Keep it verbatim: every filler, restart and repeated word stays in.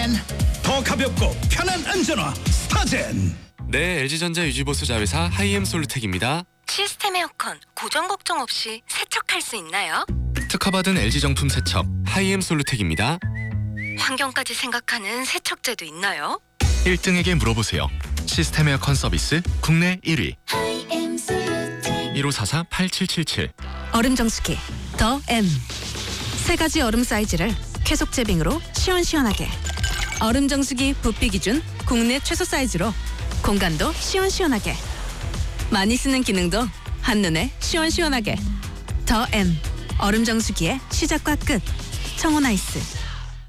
더 가볍고 편한 안전화 스타젠. 네, 엘지전자 유지보수 자회사 하이엠 솔루텍입니다. 시스템 에어컨 고장 걱정 없이 세척할 수 있나요? 특허받은 엘지 정품 세척 하이엠 솔루텍입니다. 환경까지 생각하는 세척제도 있나요? 일 등에게 물어보세요. 시스템 에어컨 서비스 국내 일 위 일오사사 팔칠칠칠. 얼음 정수기 더 M. 세 가지 얼음 사이즈를 쾌속 제빙으로 시원시원하게. 얼음 정수기 부피 기준 국내 최소 사이즈로 공간도 시원시원하게. 많이 쓰는 기능도 한눈에 시원시원하게. 더 M. 얼음 정수기의 시작과 끝. 청혼아이스.